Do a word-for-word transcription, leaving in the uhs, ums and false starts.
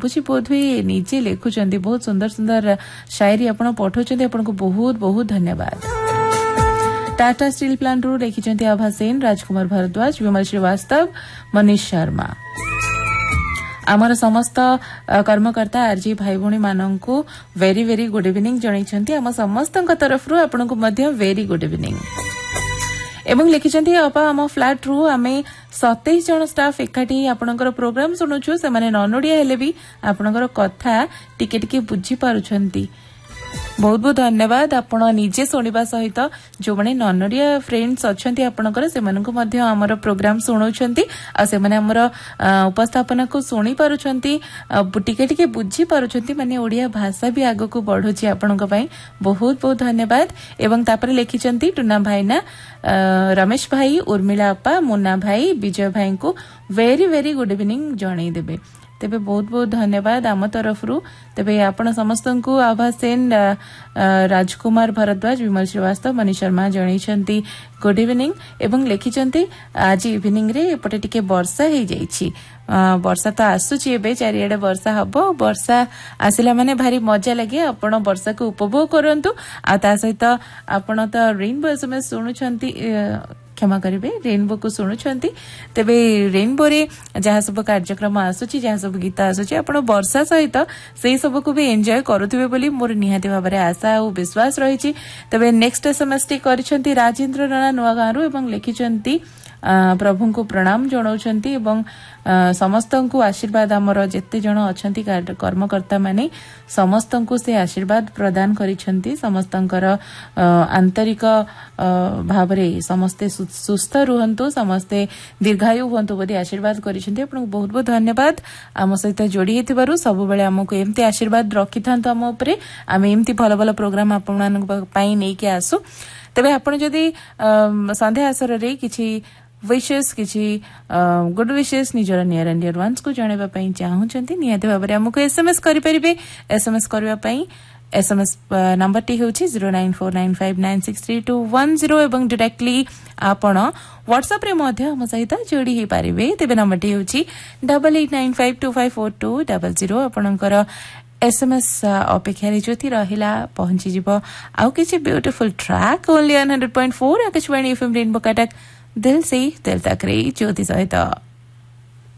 बाबूजी बोध हुए निजे लिखुंट बहुत सुंदर सुंदर शायरी आपण पठाउछन्ती आपनको बहुत बहुत धन्यवाद। टाटा स्टील प्लांट रु लिखिछन्ती आभा सेन, राजकुमार भारद्वाज, विमल श्रीवास्तव, मनीष शर्मा। आमर समस्त कर्मकर्ता आरजी भाई भौणी माननकु वेरी वेरी गुड इवनिंग जणाइछन्ती। आम समस्त तरफ रु आपनको मध्य वेरी गुड इवनिंग एवं लिखिछन्ती अपा आम फ्लैट रु आमे सत्ताईस जन स्टाफ एकाठी आपणकर प्रोग्राम सुनुछु से माने ननोडिया हेले भी आपणकर कथा टिके टिके बुझी पारुछन्ती। बहुत बहुत धन्यवाद। आपण निजे सुनिबा सहित जो माने ननोडिया फ्रेंड्स अछन्ती आपणकर से मानकु मध्य हमर प्रोग्राम सुनौछन्ती आ से माने हमर उपस्थापना को सुनी पारुछन्ती टिके टिके बुझी पारुछन्ती माने ओडिया भाषा भी आगो को बढ़ुची आपणक पई बहुत बहुत धन्यवाद। एवं तापर लिखिछन्ती टुना भाईना, रमेश भाई, उर्मिला अपा, मुन्ना भाई, विजय भाई को वेरी वेरी गुड इवनिंग जणाई देबे। तेबे बहुत बहुत धन्यवाद आम तरफ रु। तेबे आपण समस्त को आभा सेन, राजकुमार भारद्वाज, विमल श्रीवास्तव, मनीष शर्मा जणाइछन्ती गुड इवनिंग एवं लिखिछन्ती आज इवनिंग रे एपटे टिके वर्षा हे जाइछि। वर्षा तो आसुची एबे चारियाडे वर्षा हबो। वर्षा आसिला माने भारी मजा लगे। आपण वर्षा को उपभोग करंतु आ ता सहित आपण तो रेनबो एसएमएस सुनुछन्ती, क्षमा करेंगे, रेनबो को शुणुंट तेबे रेनबो रे जहाँ सब कार्यक्रम आसूची, जहाँ सब गीत आसूची, आपण वर्षा सहित से सब को भी एंजॉय करुथिबे बोली मोर निहाती भाबरे आशा और विश्वास रही। तेबे next SMS T करिसेंती Rajendra Rana नुआगाँरु एवं लिखिसेंती प्रभु को प्रणाम जनाउछन्ती एवं समस्त को आशीर्वाद आमर जेते जन अछंती कर्मकर्ता माने समस्त को से आशीर्वाद प्रदान करिसेंती। समस्तंकर आंतरिक भावरे समस्ते सुस्थ रुहंतु, समस्ते दीर्घायु हुंतु बोली आशीर्वाद करिसेंती। आपन बहुत बहुत धन्यवाद आम सहित जोड़ी हेतिबारु। सब बेले हमको एमती आशीर्वाद रखिथांतु आम उपरे, आम एमती भल भल प्रोग्राम आपन पई नै के आसु। तबे आपन जदी संध्या आसर रे किछि विशेष किछि गुड विशेष निजर नियर एंड डियर वंस को जणेबा पई चाहउछन्ती निहाते भाबरे हमको एसएमएस करि परिबे। एसएमएस करबा पई एसएमएस नंबर टी होछि zero nine four nine five nine six three two one zero एवं डायरेक्टली आपण व्हाट्सएप रे मध्य हम सहित जोड़ी हे पारिबे। तेबे नंबर टी होछि eight eight nine five two five four two zero zero। आपणकर एसएमएस अपेक्षा रे जोति रहिला पहुंची जिवो आउ किछि beautiful track only one hundred point four Akashvani FM rainbow Cuttack दिल से दिल तक रे ज्योति सहित।